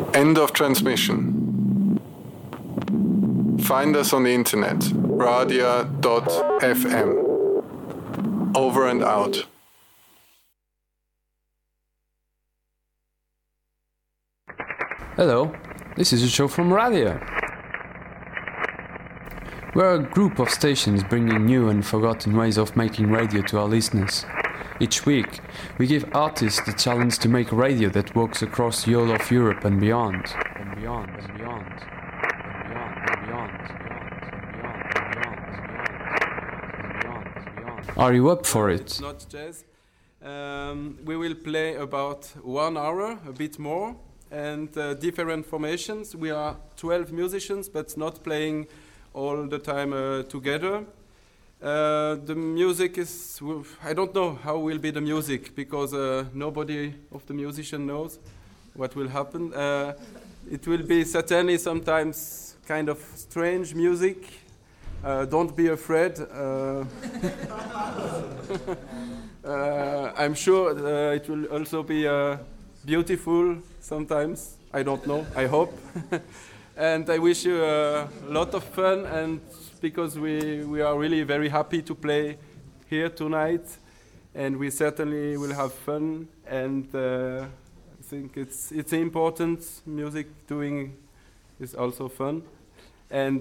End of transmission. Find us on the internet, radia.fm. Over and out. Hello, this is a show from Radia. We're a group of stations bringing new and forgotten ways of making radio to our listeners. Each week, we give artists the challenge to make radio that walks across the whole of Europe and beyond. And beyond, and beyond, and beyond, and beyond, and beyond, and beyond, and beyond. Are you up for it? It's not jazz. We will play about 1 hour, a bit more, and different formations. We are 12 musicians, but not playing all the time together. The music is, I don't know how will be the music, because nobody of the musician knows what will happen. It will be certainly sometimes kind of strange music. Don't be afraid. I'm sure it will also be beautiful sometimes. I don't know, I hope. And I wish you a lot of fun, and because we are really very happy to play here tonight, and we certainly will have fun, and I think it's important. Music doing is also fun, and